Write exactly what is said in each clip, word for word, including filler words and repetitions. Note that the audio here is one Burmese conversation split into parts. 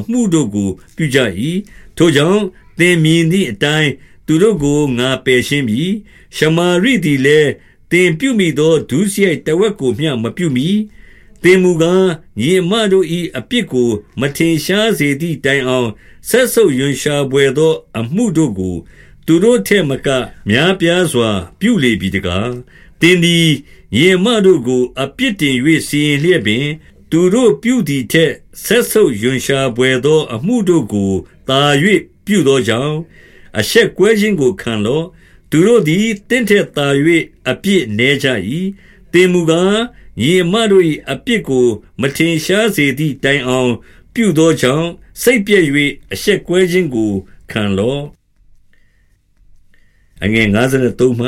မှုတို့ကိုပြုကြ၏ထိုကြောင့်သင်မြင်သည့်အတိုင်းသူတို့ကိုငါပယ်ရှင်းပြီရှမာရိသည်လည်းသင်ပြုမိသောဒုစရိုက်တဝက်ကိုမျှမပြုမိသင်မူကားညီအမတို့၏အပြစ်ကိုမထင်ရှားစေသည့်တိုင်အောင်ဆက်ဆုပ်ယွန်ရှာပွေသောအမှုတို့ကိုသူတို့ထက်မကများပြားစွာပြုလေပြီတကားသင်သည်ညီအမတို့ကိုအပြစ်တင်၍စီရင်လျက်ပင်သူတို့ပြုသည်ထက်ဆက်ဆုပ်ယွန်ရှာပွေသောအမှုတို့ကိုသာ၍ပြုသောကြောင့်အရှက်ကွဲခြင်းကိုခံလော့သူတို့သည်တင့်ထက်သာ၍အပြစ်နည်းကြ၏သင်မူကားညီအမတို့၏အပြစ်ကိုမထင်ရှားစေသည့်တိုင်အောင်ပြုသောကြောင့်စိတ်ပြည့်၍အရှက်ကွဲခြင်းကိုခံလော့အငယ်53မှ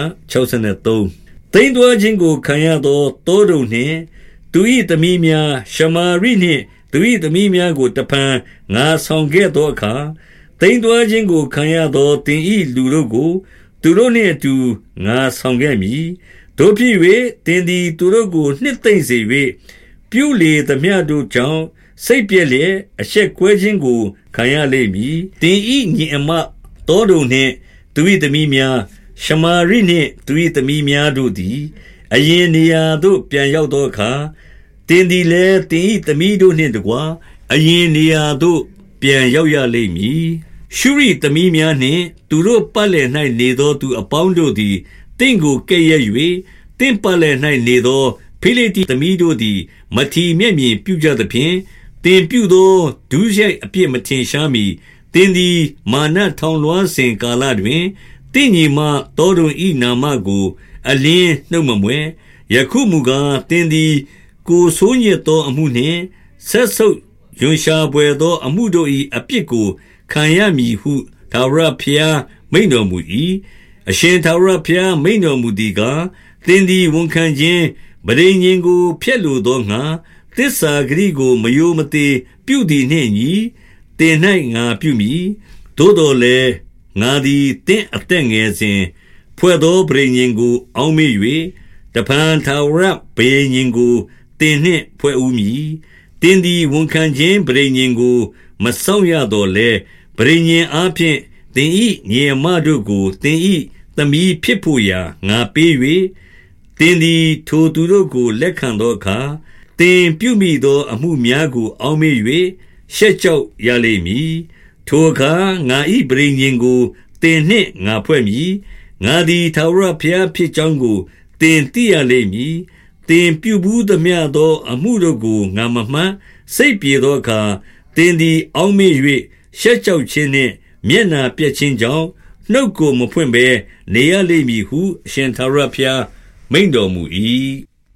63တိမ်သွာခြင်းကိုခံရသောတောတုံနှင့်သူ၏သမီးများရှမာရိနှင့်သူ၏သမီးများကိုတဖန်ငါဆောင်ခဲ့သောအခါတိမ်သွာခြင်းကိုခံရသောသင်၏လူတို့ကိုသူတို့နှင့်အတူငါဆောင်ခဲ့မည်တို့ဖြစ်၍သင်သည်သူတို့ကိုနှစ်သိမ့်စေ၍ပြုလေသမျှတို့ကြောင့်စိတ်ပြည့်လျက်အရှက်ကွဲခြင်းကိုခံရလိမ့်မည်သင်၏ညီအမတောတုံနှင့်သူ၏သမီးများရှမာရိနှင့်သူ၏သမီးများတို့သည်အရင်နေရာသို့ပြန်ရောက်သောအခါသင်သည်လည်းသင်၏သမီးတို့နှင့်တကွအရင်နေရာသို့ပြန်ရောက်ရလိမ့်မည်ရှုရိသမီးများနှင့်သူတို့ပတ်လည်၌နေသောသူအပေါင်းတို့သည်တင့်ကိုကဲ့ရဲ့၍တင့်ပတ်လည်၌နေသောဖိလိတိသမီးတို့သည်မထီမဲ့မြင်ပြုကြသဖြင့်တင်ပြုသောဒုစရိုက်အပြစ်မထင်ရှားမီတင်သည်မာနထောင်လွှားစဉ်ကာလတွင်တင့်ညီမတောတုံဤနာမကိုအလင်းနှုတ်မမွဲယခုမူကားတင်သည်ကိုဆိုးညစ်သောအမှုနှင့်ဆက်ဆုပ်ယွန်ရှာပွေသောအမှုတို့၏အပြစ်ကိုခံရမည်ဟုထာဝရဘုရားမိန့်တော်မူ၏အရှင်ထာဝရဘုရားမိန့်တော်မူသည်ကားသင်သည်ဝန်ခံခြင်းပဋိညာဉ်ကိုဖျက်လိုသောငါသစ္စာဂရိကိုမယိုမသေးပြုသည်နှင့်ညီသင်၌ငါပြုမည်သို့တော်လည်းငါသည်သင်အသက်ငယ်စဉ်ဖွဲ့သောပဋိညာဉ်ကိုအောက်မေ့၍တဖန်ထာဝရပဋိညာဉ်ကိုသင်နှင့်ဖွဲ့ဦးမည်သင်သည်ဝန်ခံခြင်းပဋိညာဉ်ကိုမဆောင်ရတော့လဲပဋိညာဉ်အားဖြင့်သင်၏ညီအမတို့ကိုသင်၏သမီးဖြစ်ဖို့ရာငါပေး၍သင်သည်ထိုသူတို့ကိုလက်ခံသောအခါသင်ပြုမိသောအမှုများကိုအောက်မေ့၍ရှက်ကြောက်ရလိမ့်မည်ထိုအခါငါ၏ပဋိညာဉ်ကိုသင်နှင့်ငါဖွဲ့မည်ငါသည်ထာဝရဘုရားဖြစ်ကြောင်းကိုသင်သိရလိမ့်မည်သင်ပြုဘူးသမျှသောအမှုတို့ကိုငါမမှတ်စိတ်ပြေသောအခါသင်သည်အောက်မေ့၍ရှက်ကြောက်ခြင်းနှင့်မျက်နာပြက်ခြင်းကြောင့်နှုတ်ကိုမဖွင့်ဘဲနေရလိမ့်မည်ဟုအရှင်ထာဝရဘုရားမိန့်တော်မူ၏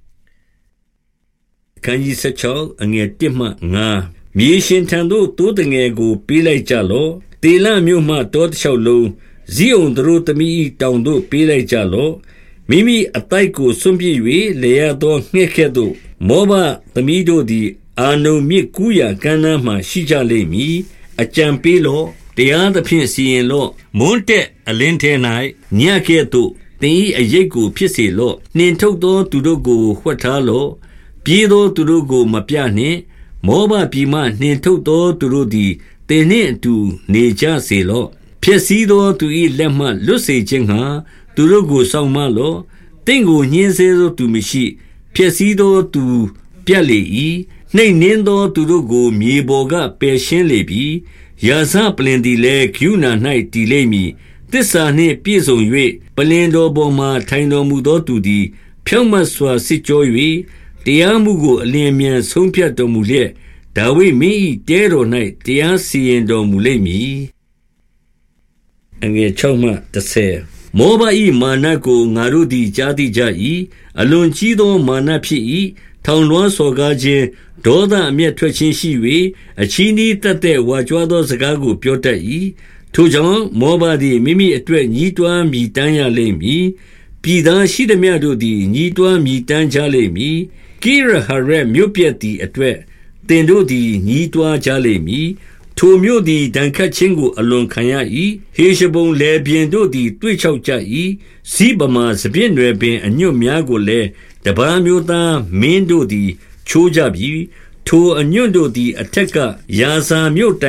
ခန်းကြီး16အငယ်1မှ5မြေရှင်ထံသို့တိုးတငယ်ကိုပေးလိုက်ကြလော့တေလမြို့မှတောတစ်လျှောက်လုံးဇိအုန်သူတို့သမီးတောင်သို့ပေးလိုက်ကြလော့မိမိအတိုက်ကိုစွန့်ပစ်၍လေရသောငှက်ကဲ့သို့မောဘသမီးတို့သည်အာနုန်မြစ်ကူးရာကမ်းနားမှရှိကြလိမ့်မည်အကြံပေးလော့တရားသဖြင့်စီရင်လော့မွန်းတက်အလင်းထဲ၌ညကဲ့သို့သင်၏အရိပ်ကိုဖြစ်စေလော့နှင်ထုတ်သောသူတို့ကိုဝှက်ထားလော့ပြေးသောသူတို့ကိုမပြနှင့်မောဘပြည်မှနှင်ထုတ်သောသူတို့သည်သင်နှင့်အတူနေကြစေလော့ဖြစ်စည်းသောသူ၏လက်မှလွတ်စေခြင်းငှာသူတို့ကိုဆောင်မလော့တင့်ကိုညှင်းဆဲသောသူမရှိဖြစ်စည်းသောသူပြတ်လေ၏နှိမ်နှင်းသောသူတို့ကိုမြေပေါ်ကပယ်ရှင်းလေပြီရာဇပလင်သည်လည်းဂုဏ၌တည်လိမ့်မည်သစ္စာနှင့်ပြည့်စုံ၍ပလင်တော်ပေါ်မှထိုင်တော်မူသောသူသည်ဖြောင့်မတ်စွာစစ်ကြော၍တရားမှုကိုအလင်းမြန်ဆုံးဖြတ်တော်မူလျက်ဒါဝိဒ်မင်း၏တဲတော်၌တရားစီရင်တော်မူလိမ့်မည်အငယ်6မှ10မောဘ၏မာနကိုငါတို့သည်ကြားသိကြ၏အလွန်ကြီးသောမာနဖြစ်၏ထောင်လွှားစော်ကားခြင်းဒေါသအမျက်ထွက်ခြင်းရှိ၍အချည်းနှီးတက်တဲ့ဝါကြွားသောစကားကိုပြောတတ်၏ထိုကြောင့်မောဘသည်မိမိအတွက်ညီးတွားမြည်တမ်းရလိမ့်မည်ပြည်သားရှိသမျှတို့သည်ညီးတွားမြည်တမ်းကြလိမ့်မည်ကိရဟရက်မြို့ပြက်သည်အတွက်သင်တို့သည်ညီးတွားကြလိမ့်မည်ထိုမြို့သည်ဒဏ်ခတ်ခြင်းကိုအလွန်ခံရ၏ဟေရှဘုန်လေပြင်းတို့သည်တွေ့ချောက်ကြ၏စီးပမာစပြည့်နွယ်ပင်အညွတ်များကိုလည်းတပန်းမျိုးသားမင်းတို့သည်ချိုးကြပြီထိုအညွတ်တို့သည်အထက်ကယာဇာမြို့